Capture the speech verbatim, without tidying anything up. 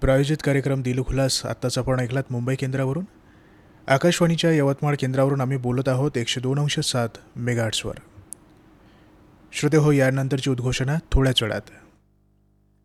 प्रायोजित कार्यक्रम दिलखुलास आत्ताच आपण ऐकलात मुंबई केंद्रावरून. आकाशवाणीच्या यवतमाळ केंद्रावरून आम्ही बोलत आहोत एकशे दोन अंश सात मेगाहर्ट्सवर. श्रोते हो, यानंतरची उद्घोषणा थोड्याच वेळात.